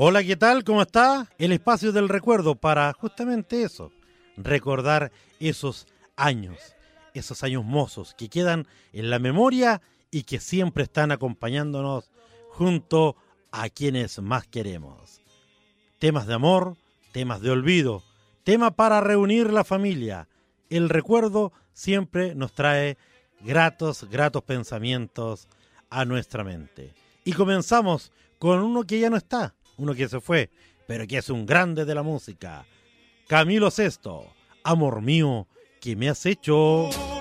Hola, ¿qué tal? ¿Cómo está? El espacio del recuerdo para justamente eso, recordar esos años mozos que quedan en la memoria y que siempre están acompañándonos junto a quienes más queremos. Temas de amor, temas de olvido, tema para reunir la familia. El recuerdo siempre nos trae gratos pensamientos a nuestra mente. Y comenzamos con uno que ya no está, uno que se fue, pero que es un grande de la música. Camilo Sesto, amor mío, ¿qué me has hecho?